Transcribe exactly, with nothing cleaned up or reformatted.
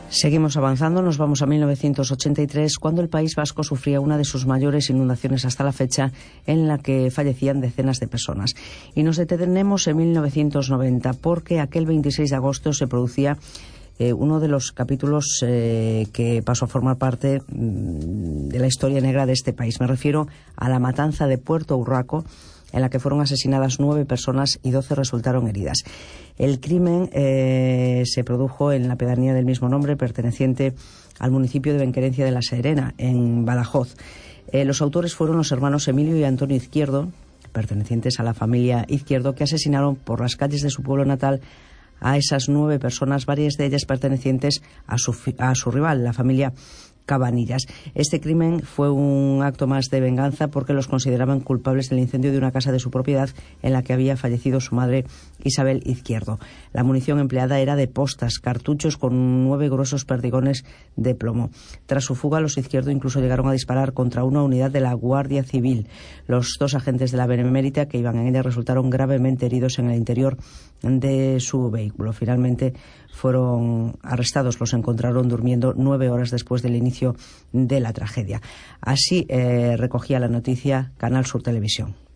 Seguimos avanzando, nos vamos a mil novecientos ochenta y tres, cuando el País Vasco sufría una de sus mayores inundaciones hasta la fecha, en la que fallecían decenas de personas. Y nos detenemos en mil novecientos noventa, porque aquel veintiséis de agosto se producía eh, uno de los capítulos eh, que pasó a formar parte mmm, de la historia negra de este país. Me refiero a la matanza de Puerto Urraco, en la que fueron asesinadas nueve personas y doce resultaron heridas. El crimen eh, se produjo en la pedanía del mismo nombre, perteneciente al municipio de Benquerencia de la Serena, en Badajoz. Eh, los autores fueron los hermanos Emilio y Antonio Izquierdo, pertenecientes a la familia Izquierdo, que asesinaron por las calles de su pueblo natal a esas nueve personas, varias de ellas pertenecientes a su, a su rival, la familia Cabanillas. Este crimen fue un acto más de venganza, porque los consideraban culpables del incendio de una casa de su propiedad en la que había fallecido su madre, Isabel Izquierdo. La munición empleada era de postas, cartuchos con nueve gruesos perdigones de plomo. Tras su fuga, los Izquierdo incluso llegaron a disparar contra una unidad de la Guardia Civil. Los dos agentes de la Benemérita que iban en ella resultaron gravemente heridos en el interior de su vehículo. Finalmente fueron arrestados, los encontraron durmiendo nueve horas después del inicio de la tragedia. Así eh, recogía la noticia Canal Sur Televisión.